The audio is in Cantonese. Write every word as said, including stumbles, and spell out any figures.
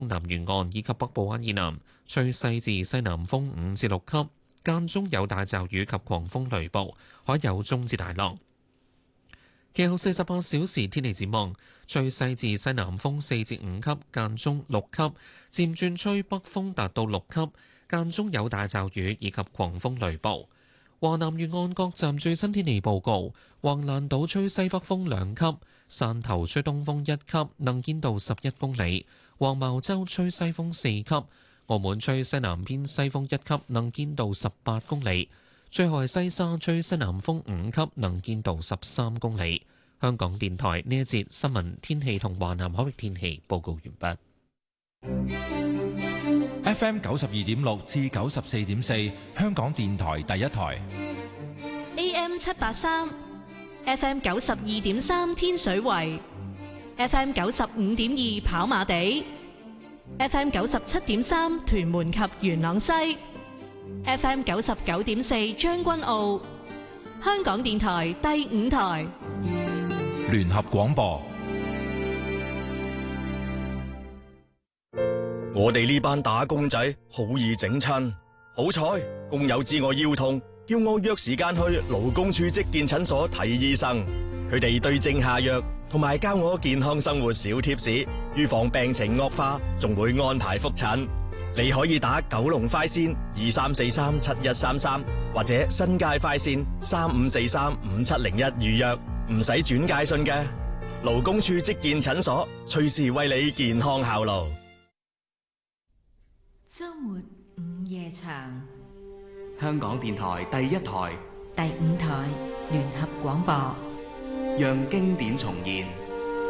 南沿岸以及北部灣以南，吹西至西南風五至六級，間中有大驟雨及狂風雷暴，海有中至大浪。其後四十八小時天氣展望，吹西至西南風四至五級，間中六級，漸轉吹北風達到六級，間中有大驟雨以及狂風雷暴。華南沿岸各站最新天氣報告：橫瀾島吹西北風兩級，汕頭吹東風一級，能見度十一公里；黃茅洲吹西風四級，澳門吹西南偏西風一級，能見度十八公里。最後係西沙吹西南風五級，能見度十三公里。香港電台呢一節新聞天氣同華南海域天氣報告完畢。F M 九十二點六至九十四點四，香港電台第一台。 A M 七八三，F M 九十二點三天水圍，F M 九十五點二跑馬地，F M 九十七點三屯門及元朗西。F M 九十九點四將軍澳，香港電台第五台聯合廣播。 我哋呢班打工仔好易整親，好彩工友知我腰痛，叫我約時間去勞工處職健診所睇醫生。佢哋對症下藥，同埋教我健康生活小貼士，預防病情惡化，仲會安排覆診。你可以打九龍快線二三四三七一三三，或者新界快線三五四三五七零一預約，唔使轉介信嘅。勞工處職健診所，隨時為你健康效勞。 周末午夜場， 香港電台第一台、 第五台聯合廣播， 讓經典重現。